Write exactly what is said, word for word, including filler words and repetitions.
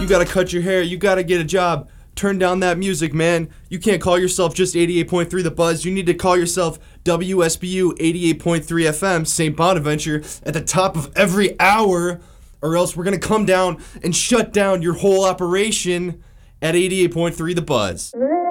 You gotta cut your hair. You gotta get a job. Turn down that music, man. You can't call yourself just eighty-eight point three The Buzz. You need to call yourself W S B U eighty-eight point three F M, Saint Bonaventure, at the top of every hour, or else we're gonna come down and shut down your whole operation at eighty-eight point three The Buzz.